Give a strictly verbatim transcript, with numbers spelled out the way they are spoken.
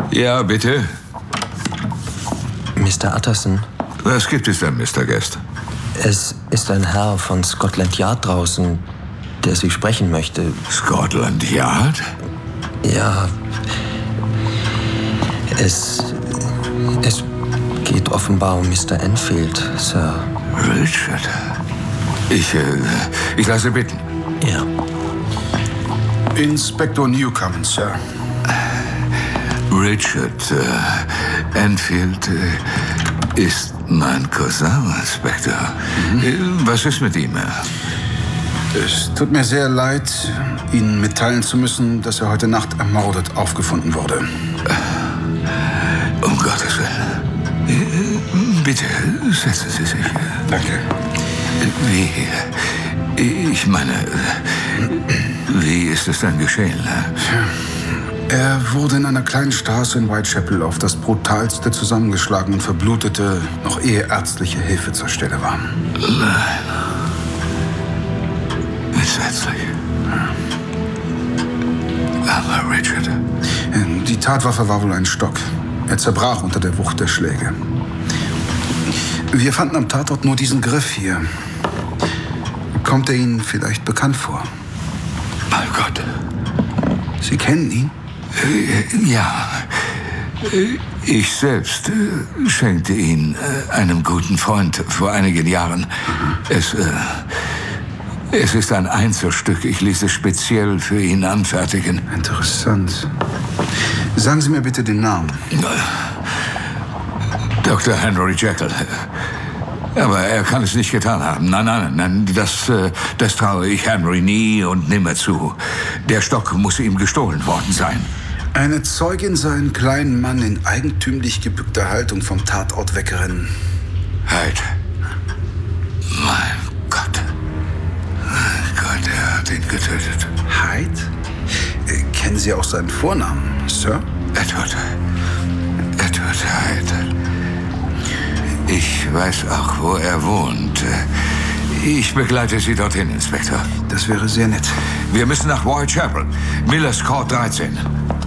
Ja, bitte. Mister Utterson. Was gibt es denn, Mister Guest? Es ist ein Herr von Scotland Yard draußen, der Sie sprechen möchte. Scotland Yard? Ja. Es... Es geht offenbar um Mister Enfield, Sir. Richard. Ich, äh, ich lasse bitten. Ja. Inspektor Newcomen, Sir. Richard äh, Enfield äh, ist mein Cousin, Inspektor. Mhm. Äh, was ist mit ihm? Es tut mir sehr leid, Ihnen mitteilen zu müssen, dass er heute Nacht ermordet aufgefunden wurde. Um Gottes Willen. Äh, bitte, setzen Sie sich. Danke. Wie? Ich meine, wie ist es denn geschehen? Er wurde in einer kleinen Straße in Whitechapel auf das Brutalste zusammengeschlagen und verblutete, noch ehe ärztliche Hilfe zur Stelle war. Nein. Entsetzlich. Aber Richard... Die Tatwaffe war wohl ein Stock. Er zerbrach unter der Wucht der Schläge. Wir fanden am Tatort nur diesen Griff hier. Kommt er Ihnen vielleicht bekannt vor? Mein Gott. Sie kennen ihn? Ja. Ich selbst schenkte ihn einem guten Freund vor einigen Jahren. Es, es ist ein Einzelstück. Ich ließ es speziell für ihn anfertigen. Interessant. Sagen Sie mir bitte den Namen. Doktor Henry Jekyll. Aber er kann es nicht getan haben. Nein, nein, nein, das, das traue ich Henry nie und nimmer zu. Der Stock muss ihm gestohlen worden sein. Eine Zeugin sah einen kleinen Mann in eigentümlich gebückter Haltung vom Tatort wegrennen. Hyde. Mein Gott. Mein Gott, er hat ihn getötet. Hyde? Äh, kennen Sie auch seinen Vornamen, Sir? Edward. Edward Hyde. Ich weiß auch, wo er wohnt. Ich begleite Sie dorthin, Inspektor. Das wäre sehr nett. Wir müssen nach Whitechapel. Millers Court dreizehn.